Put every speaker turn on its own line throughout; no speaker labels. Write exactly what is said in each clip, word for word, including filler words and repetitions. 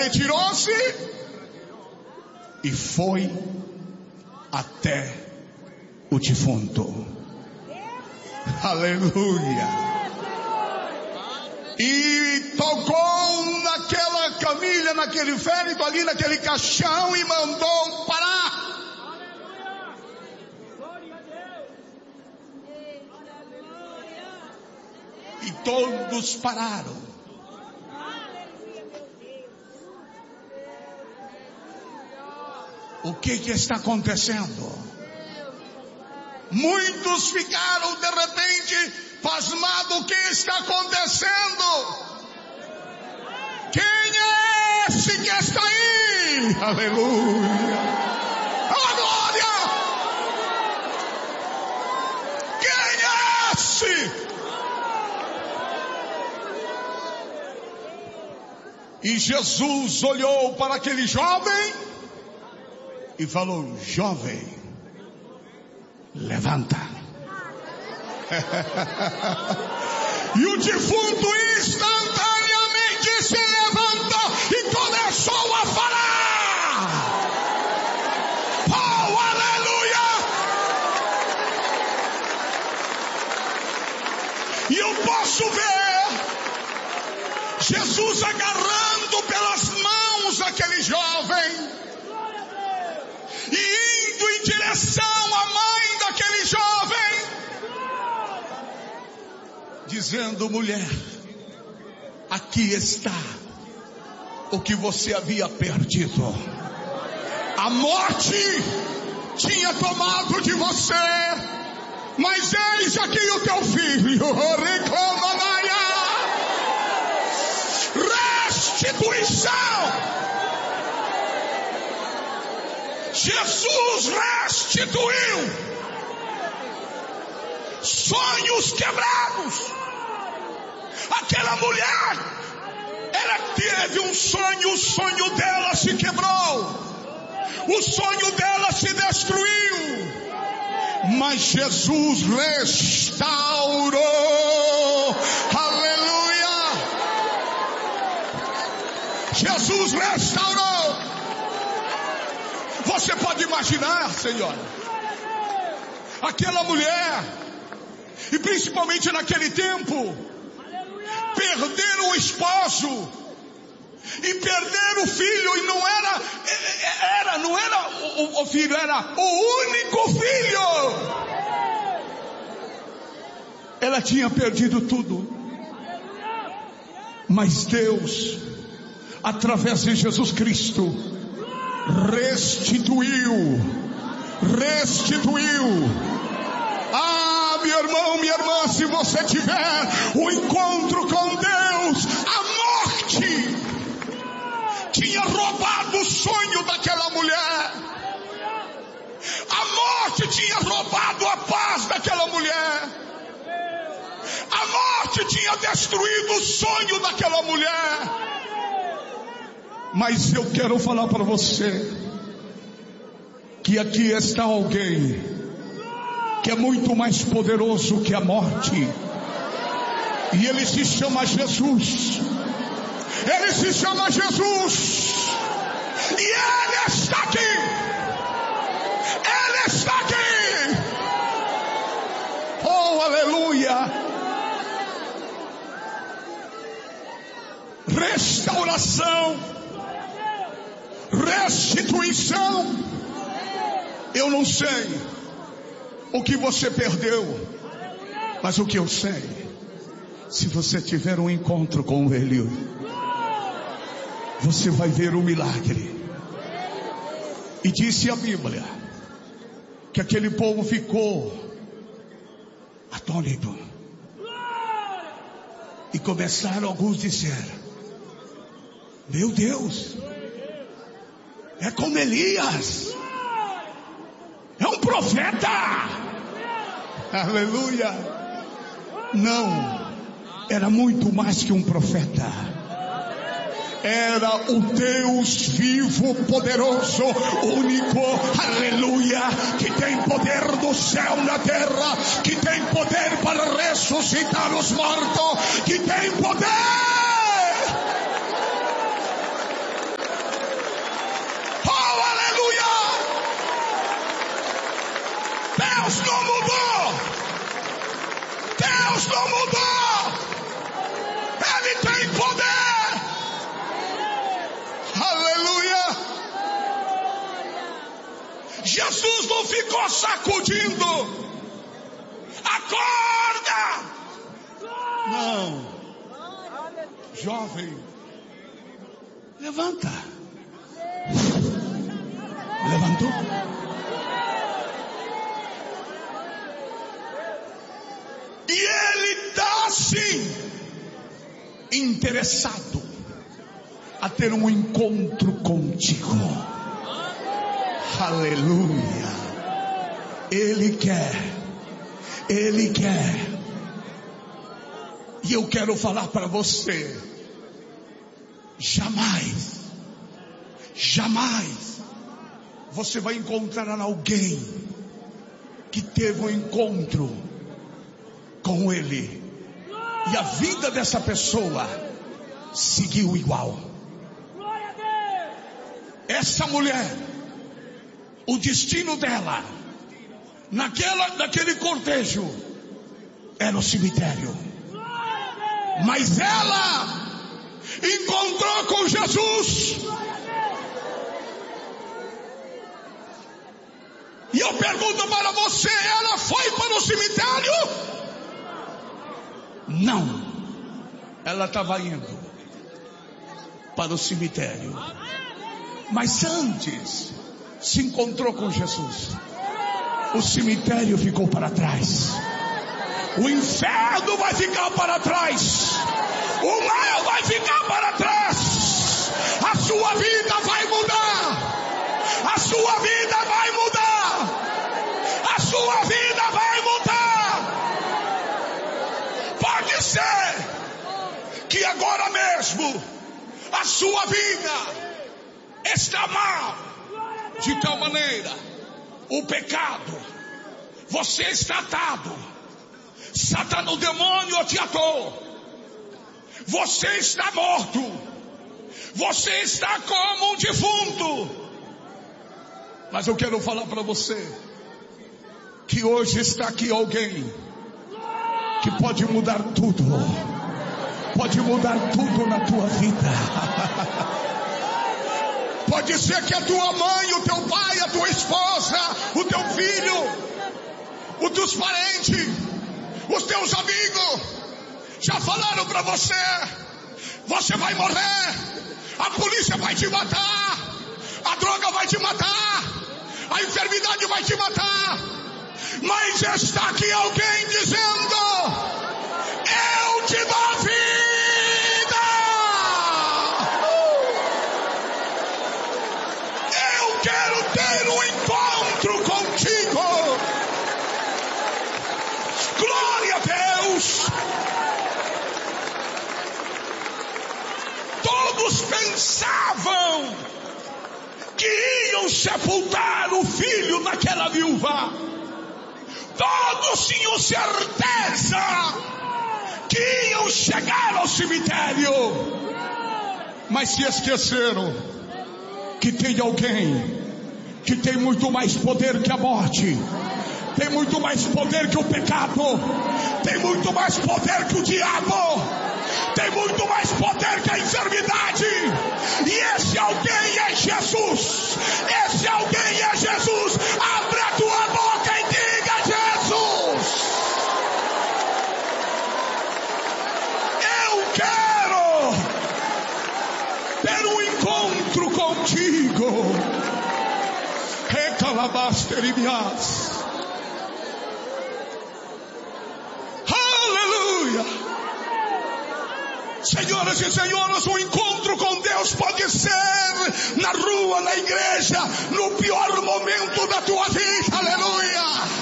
retirou-se e foi até o defunto. Aleluia. E tocou naquela camilha, naquele féretro ali, naquele caixão, e mandou parar. E todos pararam. O que que está acontecendo? Muitos ficaram de repente pasmados. O que está acontecendo? Quem é esse que está aí? Aleluia. A glória. Quem é esse? E Jesus olhou para aquele jovem e falou: jovem, levanta. E o defunto instantaneamente se levantou e começou a falar. Oh, aleluia! E eu posso ver Jesus agarrando pelas mãos aquele jovem e indo em direção à mãe daquele jovem, dizendo: mulher, aqui está o que você havia perdido. A morte tinha tomado de você, mas eis aqui o teu filho. Reclama, Maia. Restituição. Jesus restituiu sonhos quebrados. Aquela mulher, ela teve um sonho, o sonho dela se quebrou, o sonho dela se destruiu, mas Jesus restaurou. Aleluia! Jesus restaurou. Você pode imaginar, Senhor, aquela mulher, e principalmente naquele tempo, perder o esposo e perder o filho, e não era, era não era o, o filho, era o único filho. Ela tinha perdido tudo, mas Deus, através de Jesus Cristo, restituiu, restituiu. Ah, meu irmão, minha irmã, se você tiver um encontro com Deus, a morte tinha roubado o sonho daquela mulher, a morte tinha roubado a paz daquela mulher, a morte tinha destruído o sonho daquela mulher. Mas eu quero falar para você que aqui está alguém que é muito mais poderoso que a morte, e ele se chama Jesus. Ele se chama Jesus, e ele está aqui. Ele está aqui. Oh, aleluia. Restauração, restituição. Eu não sei o que você perdeu, mas o que eu sei, se você tiver um encontro com Ele, você vai ver o milagre. E disse a Bíblia que aquele povo ficou atônito, e começaram alguns a dizer: meu Deus, é como Elias, é um profeta. Aleluia. Não, era muito mais que um profeta. Era o Deus vivo, poderoso, único, aleluia, que tem poder do céu na terra, que tem poder para ressuscitar os mortos, que tem poder Deus não mudou. Deus não mudou. Ele tem poder. Aleluia. Jesus não ficou sacudindo. Acorda. Não. Jovem, levanta. Levantou. E ele está sim interessado a ter um encontro contigo. Aleluia. Ele quer. Ele quer. E eu quero falar para você. Jamais. Jamais. Você vai encontrar alguém que teve um encontro com ele. E a vida dessa pessoa seguiu igual. Essa mulher, o destino dela, naquela, naquele cortejo, era o cemitério. Mas ela encontrou com Jesus. E eu pergunto para você, ela foi para o cemitério? Não. Ela estava indo para o cemitério. Mas antes se encontrou com Jesus. O cemitério ficou para trás. O inferno vai ficar para trás. O mal vai ficar para trás. A sua vida vai mudar. A sua vida vai mudar. A sua vida vai mudar. Pode ser que agora mesmo a sua vida está mal. De tal maneira, o pecado, você está atado. Satanás, o demônio te atou. Você está morto. Você está como um defunto. Mas eu quero falar para você que hoje está aqui alguém que pode mudar tudo. Pode mudar tudo na tua vida. Pode ser que a tua mãe, o teu pai, a tua esposa, o teu filho, os teus parentes, os teus amigos já falaram para você: você vai morrer, a polícia vai te matar, a droga vai te matar, a enfermidade vai te matar. Mas está aqui alguém dizendo: eu te dou vida. Eu quero ter um encontro contigo. Glória a Deus. Todos pensavam que iam sepultar o filho daquela viúva. Todos tinham certeza que iam chegar ao cemitério. Mas se esqueceram que tem alguém que tem muito mais poder que a morte. Tem muito mais poder que o pecado. Tem muito mais poder que o diabo. Tem muito mais poder que a enfermidade. E esse alguém é Jesus. Esse alguém é Jesus. Abre a tua boca e diga: Jesus, eu quero ter um encontro contigo. Recalabasteribias. Senhoras e senhores, um encontro com Deus pode ser na rua, na igreja, no pior momento da tua vida. Aleluia.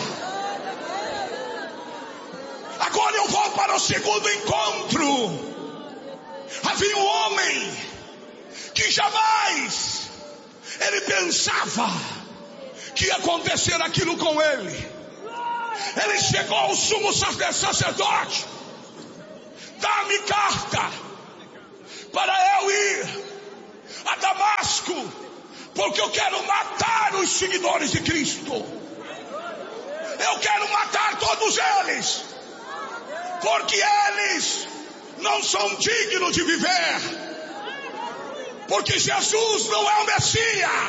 Agora eu vou para o segundo encontro. Havia um homem que jamais ele pensava que ia acontecer aquilo com ele. Ele chegou ao sumo sacerdote: dá-me carta para eu ir a Damasco, porque eu quero matar os seguidores de Cristo. Eu quero matar todos eles, porque eles não são dignos de viver, porque Jesus não é o Messias.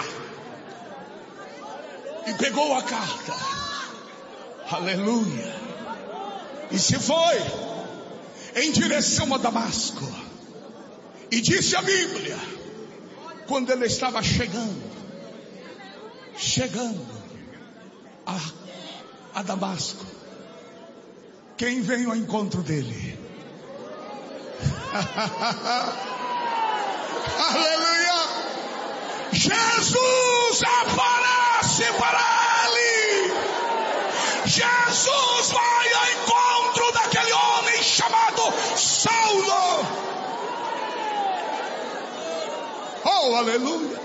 E pegou a carta, aleluia, e se foi em direção a Damasco. E disse a Bíblia, quando ele estava chegando, chegando a, a Damasco, quem veio ao encontro dele? Aleluia! Jesus aparece para ele. Jesus vai ao encontro daquele homem chamado Saulo. Oh, aleluia!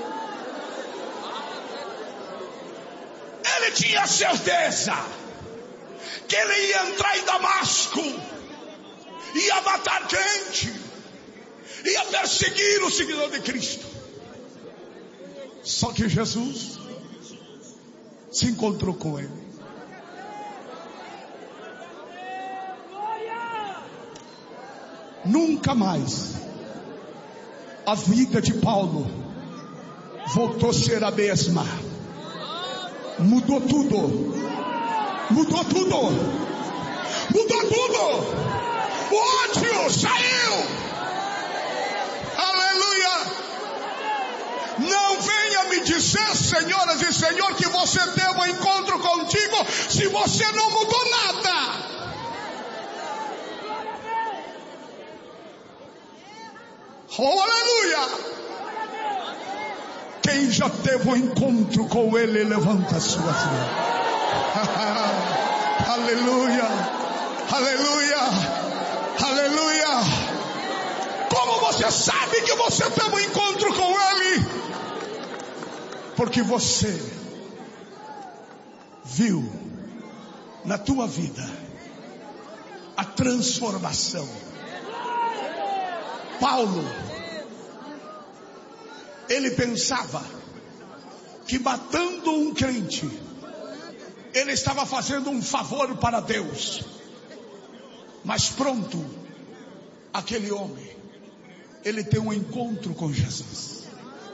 Ele tinha certeza que ele ia entrar em Damasco, ia matar gente, ia perseguir o seguidor de Cristo. Só que Jesus se encontrou com ele. Nunca mais a vida de Paulo voltou a ser a mesma. Mudou tudo. Mudou tudo. Mudou tudo. O ódio saiu. Aleluia. Não venha me dizer, senhoras e senhores, que você teve um encontro contigo se você não mudou nada. Oh, aleluia! Quem já teve um encontro com ele, levanta a sua mão. Aleluia! Aleluia! Aleluia! Como você sabe que você teve um encontro com ele? Porque você viu na tua vida a transformação. Paulo, ele pensava que matando um crente, ele estava fazendo um favor para Deus. Mas pronto, aquele homem, ele tem um encontro com Jesus.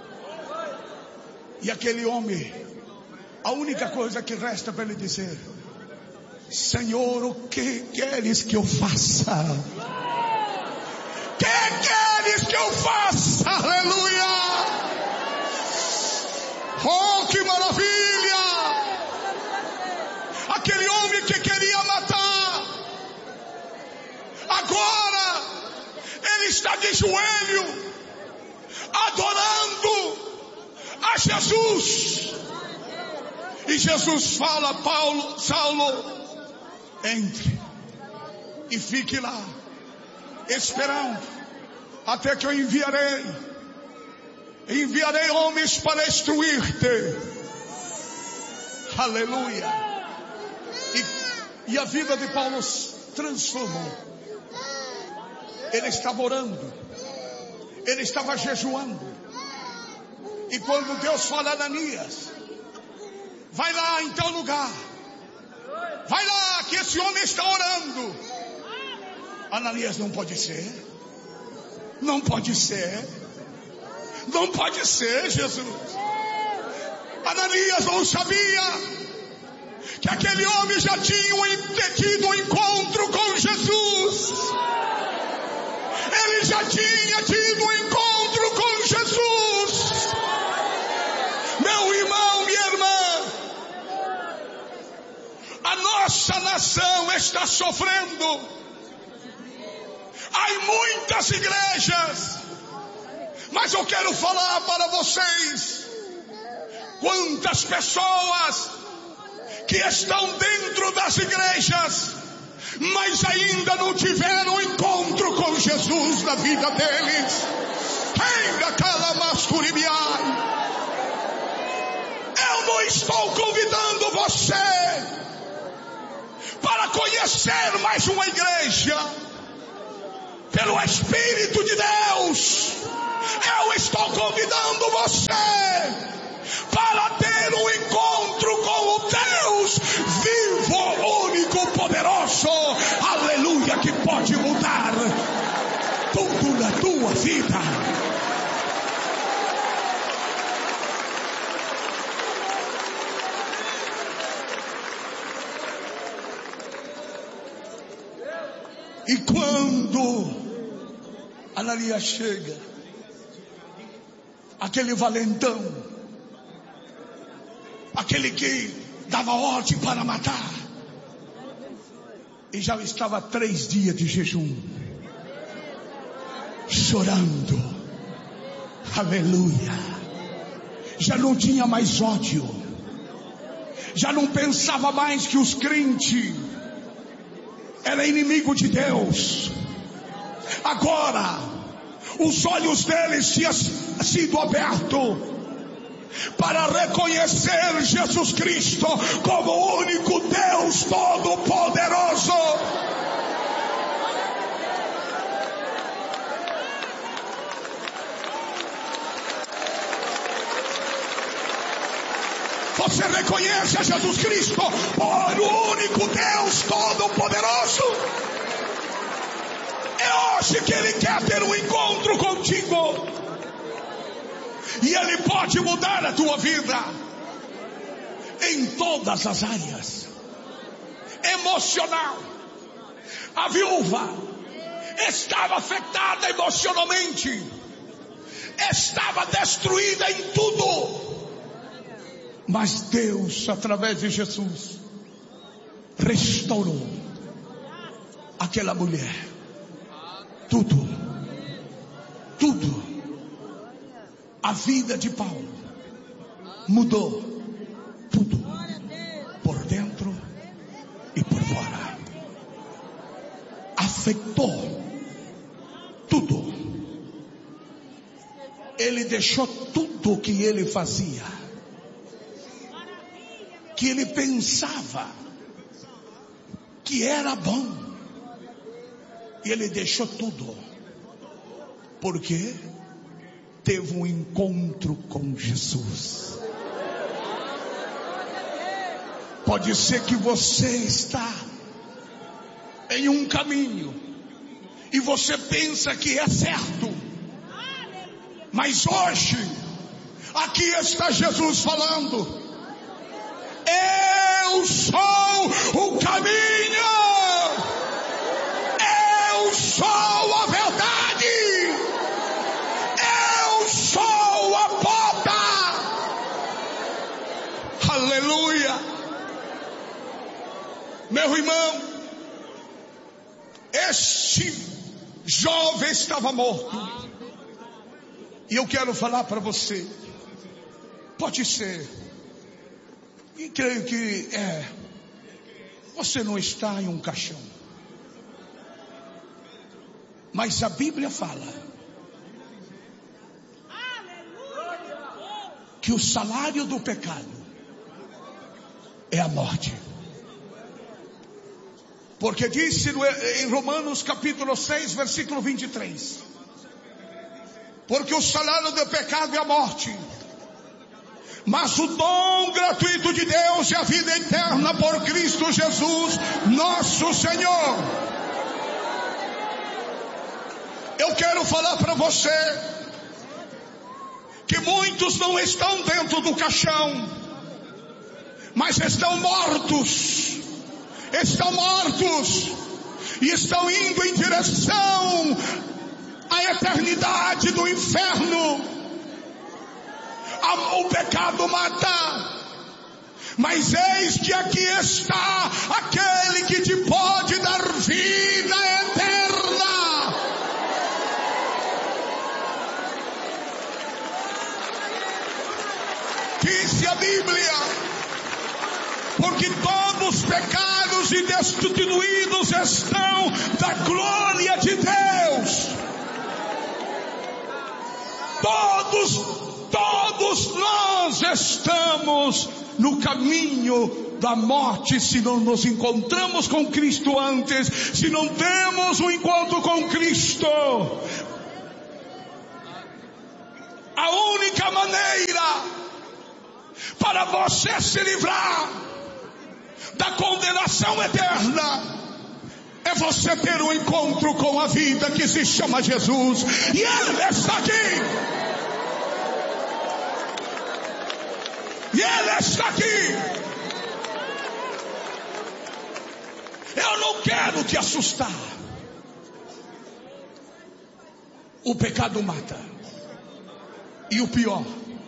E aquele homem, a única coisa que resta para ele dizer: Senhor, o que queres que eu faça? O que queres que eu faça? Aleluia! Oh, que maravilha! Aquele homem que queria matar, agora ele está de joelho, adorando a Jesus. E Jesus fala: Paulo, Saulo, entre e fique lá, esperando, até que eu enviarei, enviarei homens para destruir-te. Aleluia. E, e a vida de Paulo se transformou. Ele estava orando, ele estava jejuando. E quando Deus fala a Ananias: vai lá em tal lugar, vai lá que esse homem está orando. Ananias: não pode ser, não pode ser, não pode ser, Jesus. Ananias não sabia que aquele homem já tinha tido um encontro com Jesus. Ele já tinha tido um encontro com Jesus. Meu irmão, minha irmã, a nossa nação está sofrendo. Há muitas igrejas, mas eu quero falar para vocês quantas pessoas que estão dentro das igrejas, mas ainda não tiveram um encontro com Jesus na vida deles. Ainda calamascuribiai. Eu não estou convidando você para conhecer mais uma igreja. Pelo Espírito de Deus, eu estou convidando você para ter um encontro com o Deus vivo. a tua vida. E quando Ananias chega, aquele valentão, aquele que dava ordem para matar, e já estava três dias de jejum, chorando, aleluia, já não tinha mais ódio, já não pensava mais que os crentes era inimigo de Deus. Agora os olhos deles tinham sido abertos para reconhecer Jesus Cristo como o único Deus Todo-Poderoso. Você reconhece a Jesus Cristo por o único Deus Todo-Poderoso? É hoje que Ele quer ter um encontro contigo. E Ele pode mudar a tua vida em todas as áreas. Emocional. A viúva estava afetada emocionalmente. Estava destruída em tudo. Mas Deus, através de Jesus, restaurou aquela mulher. Tudo. Tudo. A vida de Paulo mudou. Tudo. Por dentro e por fora. Afetou tudo. Ele deixou tudo o que ele fazia, que ele pensava que era bom, e ele deixou tudo, porque teve um encontro com Jesus. Pode ser que você está em um caminho e você pensa que é certo, mas hoje aqui está Jesus falando: eu sou o caminho, eu sou a verdade, eu sou a porta. Aleluia. Meu irmão, este jovem estava morto. E eu quero falar para você, pode ser, e creio que é, você não está em um caixão, mas a Bíblia fala que o salário do pecado é a morte. Porque disse em Romanos capítulo seis, versículo vinte e três, porque o salário do pecado é a morte, mas o dom gratuito de Deus é a vida eterna por Cristo Jesus, nosso Senhor. Eu quero falar para você que muitos não estão dentro do caixão, mas estão mortos, estão mortos e estão indo em direção à eternidade do inferno. O pecado mata, mas eis que aqui está aquele que te pode dar vida eterna. Disse a Bíblia, porque todos os pecados e destituídos estão da glória de Deus. Todos Todos nós estamos no caminho da morte se não nos encontramos com Cristo antes, se não temos um encontro com Cristo. A única maneira para você se livrar da condenação eterna é você ter um encontro com a vida que se chama Jesus. E Ele está aqui. E Ele está aqui. Eu não quero te assustar. O pecado mata. E o pior,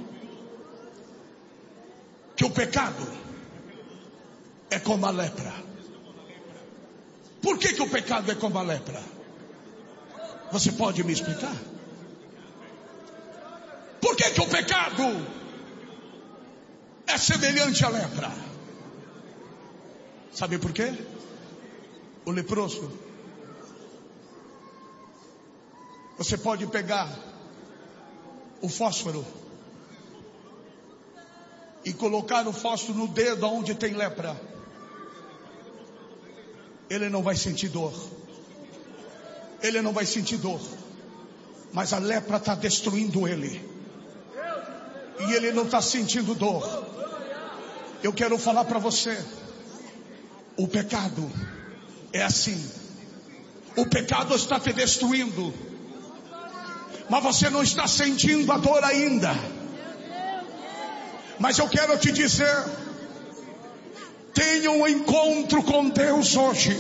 que o pecado é como a lepra. Por que que o pecado é como a lepra? Você pode me explicar? Por que que o pecado é semelhante à lepra? Sabe por quê? O leproso, você pode pegar o fósforo e colocar o fósforo no dedo onde tem lepra. Ele não vai sentir dor. Ele não vai sentir dor. Mas a lepra está destruindo ele. E ele não está sentindo dor. Eu quero falar para você. O pecado é assim. O pecado está te destruindo. Mas você não está sentindo a dor ainda. Mas eu quero te dizer, tenha um encontro com Deus hoje.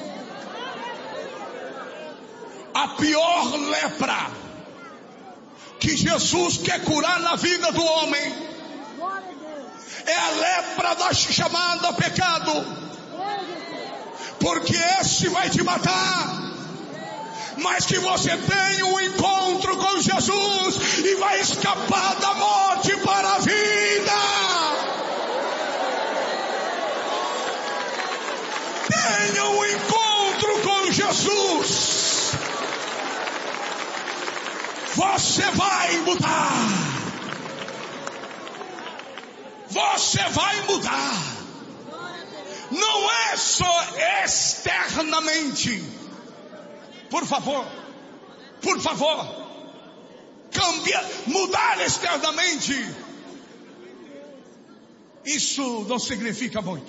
A pior lepra que Jesus quer curar na vida do homem é a lepra da chamada pecado. Porque esse vai te matar. Mas que você tenha um encontro com Jesus e vai escapar da morte para a vida. Tenha um encontro com Jesus. Você vai mudar. Você vai mudar. Não é só externamente. Por favor, por favor, cambiar, mudar externamente. Isso não significa muito.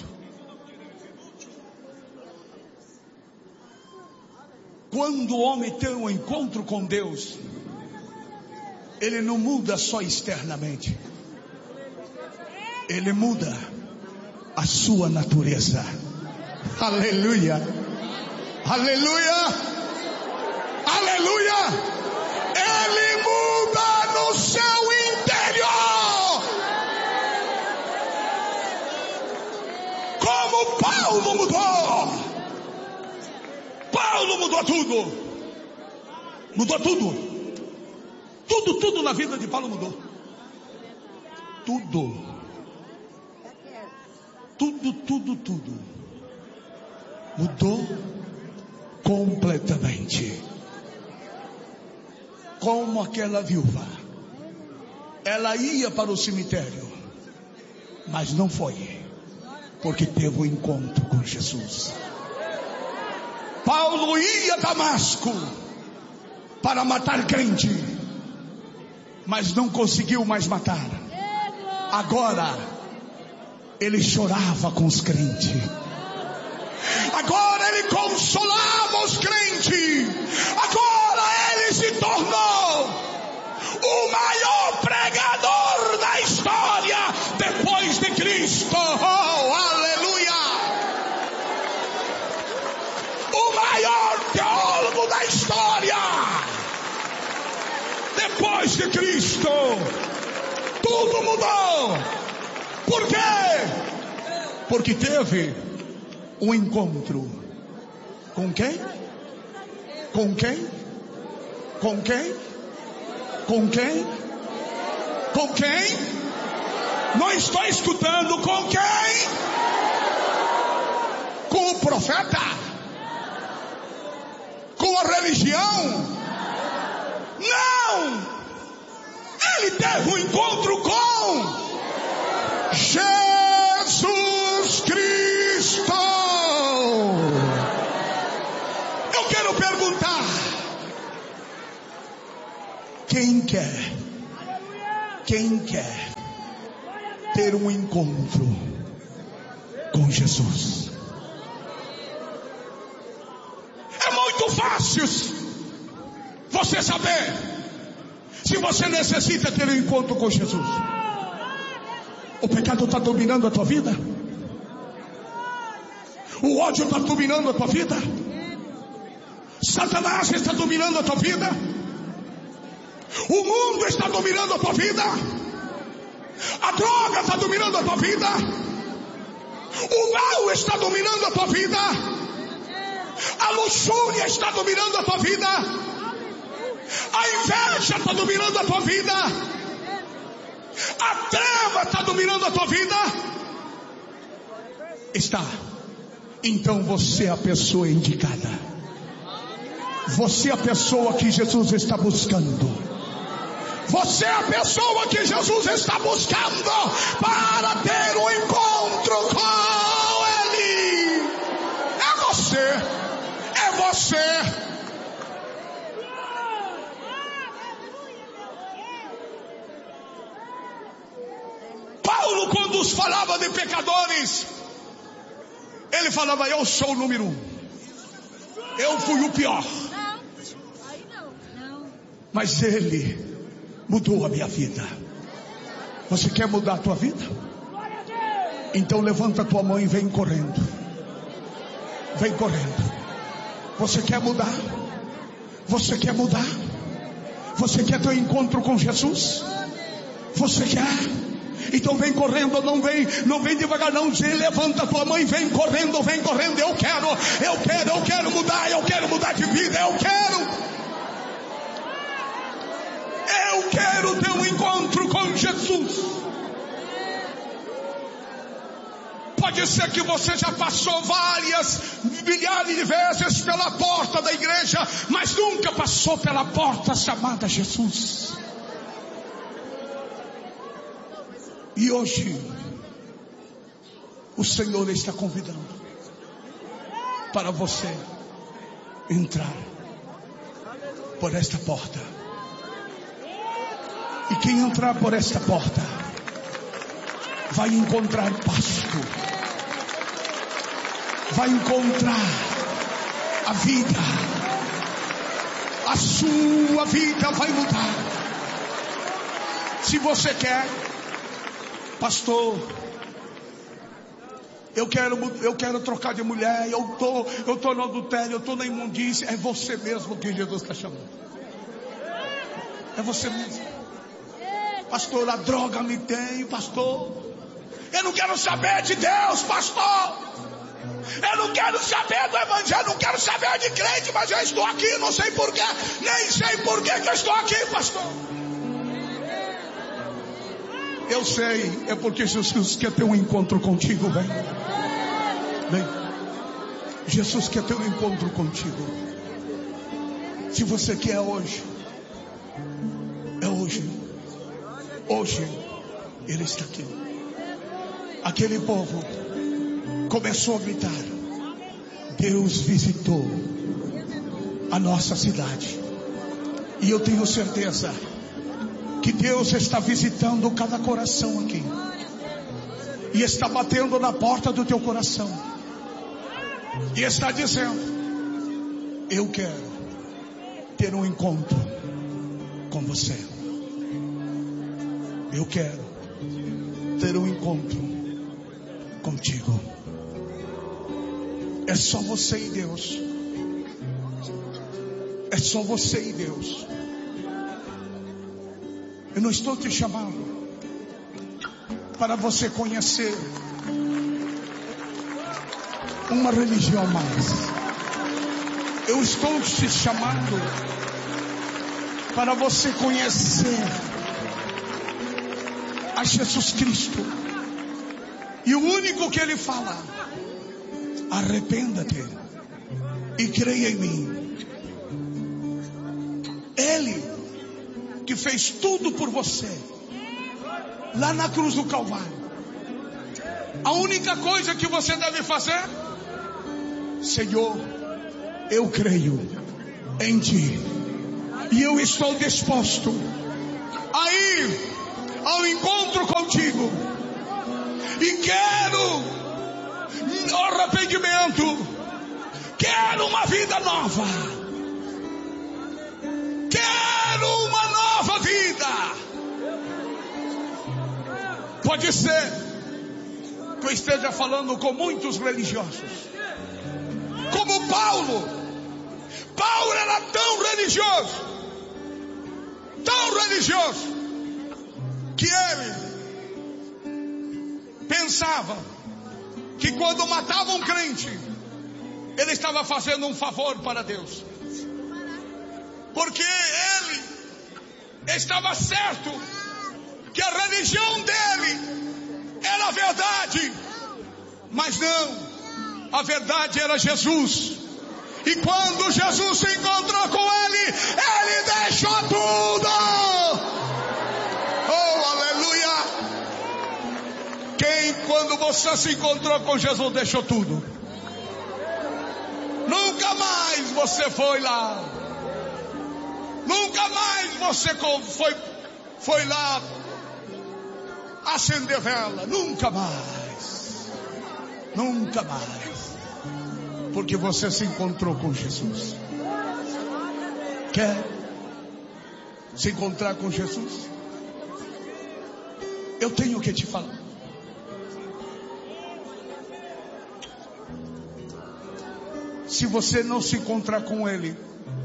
Quando o homem tem um encontro com Deus, ele não muda só externamente. Ele muda a sua natureza. Aleluia. Aleluia. Aleluia! Ele muda no seu interior. Como Paulo mudou. Paulo mudou tudo. Mudou tudo. Tudo, tudo na vida de Paulo mudou. Tudo. Tudo, tudo, tudo. Mudou completamente. Como aquela viúva, ela ia para o cemitério, mas não foi, porque teve um encontro com Jesus. Paulo ia a Damasco para matar crente, mas não conseguiu mais matar. Agora ele chorava com os crentes. Agora ele consolava os crentes. Agora ele se tornou o maior pregador da história depois de Cristo. Oh, aleluia! O maior teólogo da história depois de Cristo. Tudo mudou. Por quê? Porque teve um encontro. Com quem? Com quem? Com quem? Com quem? Com quem? Não estou escutando. Com quem? Com o profeta? Com a religião? Não! Ele teve um encontro com Jesus Cristo. Eu quero perguntar: quem quer, quem quer ter um encontro com Jesus? fácil você saber se você necessita ter um encontro com Jesus. O pecado está dominando a tua vida? O ódio está dominando a tua vida? Satanás está dominando a tua vida? O mundo está dominando a tua vida? A droga está dominando a tua vida? O mal está dominando a tua vida? A luxúria está dominando a tua vida? A inveja está dominando a tua vida? A treva está dominando a tua vida? Está. Então você é a pessoa indicada. Você é a pessoa que Jesus está buscando. Você é a pessoa que Jesus está buscando para ter um encontro com Ele. É você. É você. Paulo, quando os falava de pecadores, ele falava: eu sou o número um. Eu fui o pior. Mas ele mudou a minha vida. Você quer mudar a tua vida? Então levanta a tua mão e vem correndo. Vem correndo. Você quer mudar? Você quer mudar? Você quer ter um encontro com Jesus? Você quer? Então vem correndo, não vem, não vem devagar, não. Levanta a tua mão e vem correndo, vem correndo. Eu quero, eu quero, eu quero mudar, eu quero mudar de vida, eu quero. Eu quero ter um encontro com Jesus. Pode ser que você já passou várias, milhares de vezes pela porta da igreja, mas nunca passou pela porta chamada Jesus. E hoje o Senhor está convidando para você entrar por esta porta. E quem entrar por esta porta vai encontrar pasto, vai encontrar a vida. A sua vida vai mudar. Se você quer: pastor, eu quero, eu quero trocar de mulher, eu tô, eu tô no adultério, eu tô na imundícia. É você mesmo que Jesus está chamando. É você mesmo. Pastor, a droga me tem, pastor. Eu não quero saber de Deus, pastor. Eu não quero saber do evangelho, eu não quero saber de crente, mas eu estou aqui, não sei porquê, nem sei porquê que eu estou aqui, pastor. Eu sei, é porque Jesus quer ter um encontro contigo, vem. Vem. Jesus quer ter um encontro contigo. Se você quer hoje, é hoje. Hoje, Ele está aqui. Aquele povo começou a gritar: Deus visitou a nossa cidade. E eu tenho certeza que Deus está visitando cada coração aqui. E está batendo na porta do teu coração. E está dizendo: eu quero ter um encontro com você. Eu quero ter um encontro contigo. É só você e Deus. É só você e Deus. Eu não estou te chamando para você conhecer uma religião mais. Eu estou te chamando para você conhecer a Jesus Cristo. E o único que Ele fala: arrependa-te e creia em mim. Ele que fez tudo por você lá na cruz do Calvário. A única coisa que você deve fazer: Senhor, eu creio em Ti e eu estou disposto a ir ao encontro contigo, e quero arrependimento, quero uma vida nova. Pode ser que eu esteja falando com muitos religiosos, como Paulo. Paulo era tão religioso, tão religioso, que ele pensava que quando matava um crente, ele estava fazendo um favor para Deus, porque ele estava certo que a religião dele era a verdade, mas não, a verdade era Jesus. E quando Jesus se encontrou com ele, ele deixou tudo. Oh, aleluia! Quem, quando você se encontrou com Jesus, deixou tudo? Nunca mais você foi lá. Nunca mais você foi, foi lá acender vela. Nunca mais. Nunca mais. Porque você se encontrou com Jesus. Quer se encontrar com Jesus? Eu tenho que te falar. Se você não se encontrar com Ele,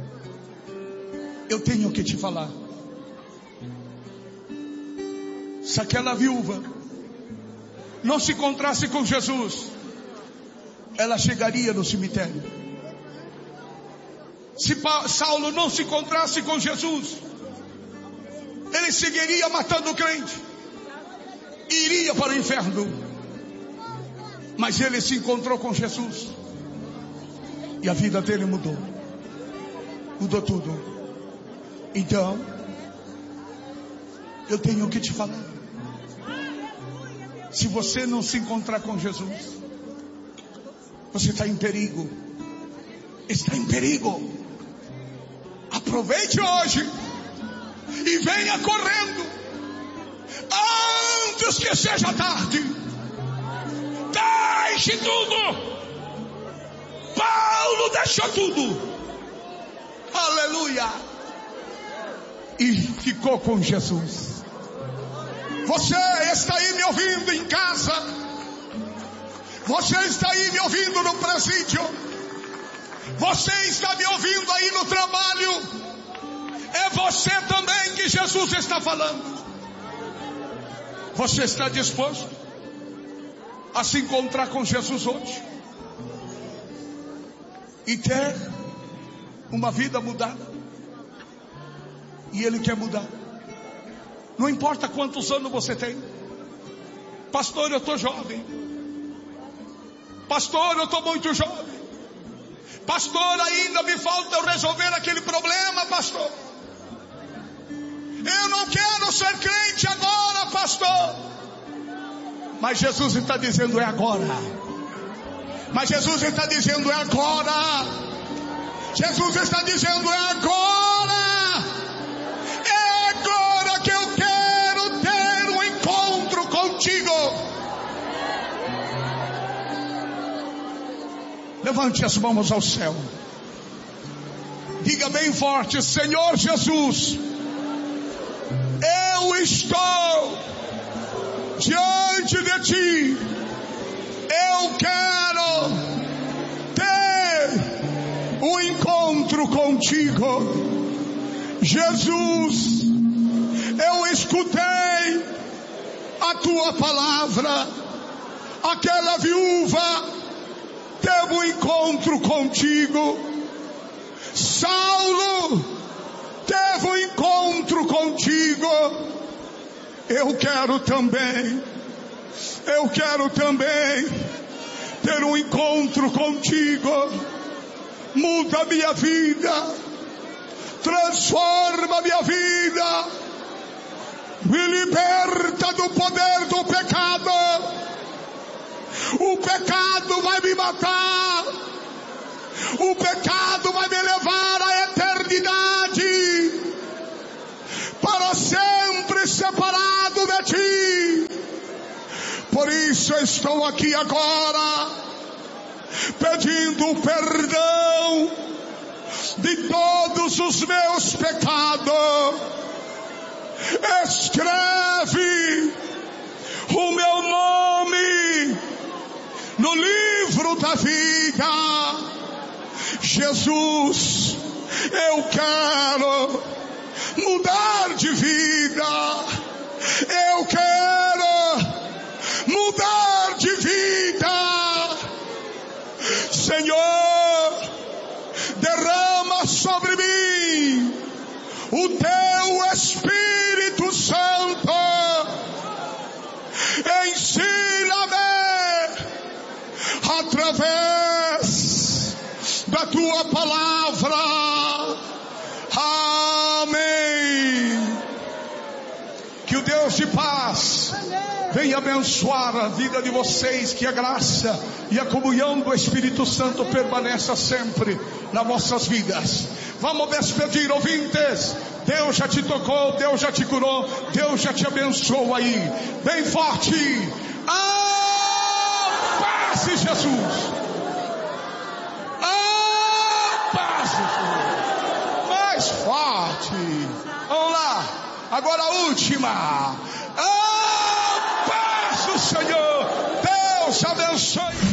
eu tenho que te falar. Se aquela viúva não se encontrasse com Jesus, ela chegaria no cemitério. Se Saulo não se encontrasse com Jesus, ele seguiria matando o crente, iria para o inferno. Mas ele se encontrou com Jesus, e a vida dele mudou. Mudou tudo. Então, eu tenho que te falar. Se você não se encontrar com Jesus, você está em perigo. Está em perigo. Aproveite hoje e venha correndo, antes que seja tarde. Deixe tudo. Paulo deixou tudo. Aleluia. E ficou com Jesus. Você está aí me ouvindo em casa. Você está aí me ouvindo no presídio. Você está me ouvindo aí no trabalho. É você também que Jesus está falando. Você está disposto a se encontrar com Jesus hoje e ter uma vida mudada? E Ele quer mudar. Não importa quantos anos você tem. Pastor, eu estou jovem. Pastor, eu estou muito jovem. Pastor, ainda me falta eu resolver aquele problema, pastor. Eu não quero ser crente agora, pastor. Mas Jesus está dizendo é agora. Mas Jesus está dizendo é agora. Jesus está dizendo é agora. É agora que eu quero ter um encontro contigo. Levante as mãos ao céu. Diga bem forte: Senhor Jesus, eu estou diante de ti. Eu quero ter um encontro contigo. Jesus, eu escutei a tua palavra. Aquela viúva teve um encontro contigo. Saulo teve um encontro contigo. Eu quero também, eu quero também ter um encontro contigo. Muda a minha vida, transforma a minha vida, me liberta do poder do pecado. O pecado vai me matar. O pecado vai me levar à eternidade, para sempre separado de ti. Por isso eu estou aqui agora, pedindo perdão de todos os meus pecados. Escreve livro da vida. Jesus, eu quero mudar de vida. Eu quero mudar de vida. Senhor, derrama sobre mim o teu Espírito Santo. Ensina-me através da tua palavra. Amém. Que o Deus de paz venha abençoar a vida de vocês. Que a graça e a comunhão do Espírito Santo permaneça sempre nas vossas vidas. Vamos despedir, ouvintes. Deus já te tocou, Deus já te curou, Deus já te abençoou aí. Bem forte. A paz de Jesus. A paz de Jesus. Mais forte. Vamos lá. Agora a última. A paz do Senhor. Deus abençoe.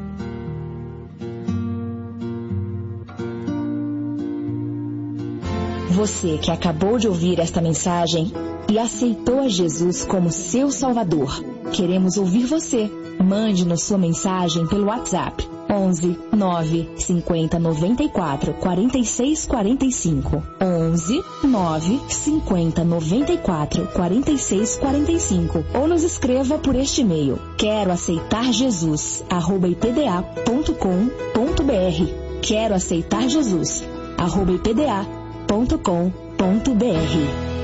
Você que acabou de ouvir esta mensagem e aceitou a Jesus como seu Salvador, queremos ouvir você. Mande-nos sua mensagem pelo WhatsApp onze, nove, cinquenta, noventa e quatro, quarenta e seis, quarenta e cinco. onze, nove, cinquenta, noventa e quatro, quarenta e seis, quarenta e cinco. Ou nos escreva por este e-mail: quero aceitar Jesus, arroba ipda ponto com ponto br. Quero aceitar Jesus, arroba ipda ponto com ponto br.